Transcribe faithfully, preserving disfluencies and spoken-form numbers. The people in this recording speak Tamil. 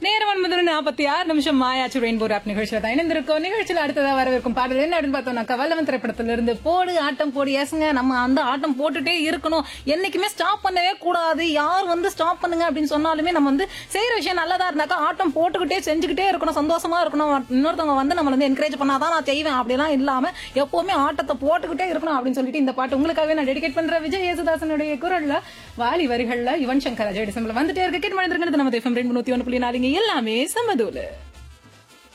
நேரம் ஒன்பது நாற்பத்தி ஆறு நிமிஷம் மாயாச்சு ரெயின்போ ஆப் நிகழ்ச்சியில தான் இணைந்திருக்கோம். நிகழ்ச்சியில் அடுத்ததா வரவிருக்கும் பாடல் என்ன அப்படின்னு பார்த்தோம்னா வல்லவன் திரைப்படத்திலிருந்து போடு ஆட்டம் போடு. ஏசுங்க, நம்ம அந்த ஆட்டம் போட்டுட்டே இருக்கணும், என்னைக்குமே ஸ்டாப் பண்ணவே கூடாது. யார் வந்து ஸ்டாப் பண்ணுங்க அப்படின்னு சொன்னாலுமே நம்ம வந்து செய்யற விஷயம் நல்லதா இருந்தாக்கா ஆட்டம் போட்டுக்கிட்டே செஞ்சுக்கிட்டே இருக்கணும், சந்தோஷமா இருக்கணும். இன்னொருத்தவங்க வந்து நம்ம வந்து என்கரேஜ் பண்ணாதான் நான் செய்வேன் அப்படிலாம் இல்லாம எப்பவுமே ஆட்டத்தை போட்டுக்கிட்டே இருக்கணும் அப்படின்னு சொல்லிட்டு இந்த பாட்டு உங்களுக்காகவே நான் டெடிகேட் பண்றேன். விஜய் யேசுதாசனுடைய குரல்ல, வாலி வரிகள்ல, யுவன் சங்கர் ராஜா டிசம்பர்ல வந்துட்டே இருக்க கேட்டு மனிதர்கள் நம்ம எஃப்எம் ரெண்டு நூத்தி ஒன்று புள்ளி நாலுங்க எல்லாமே சமதூல.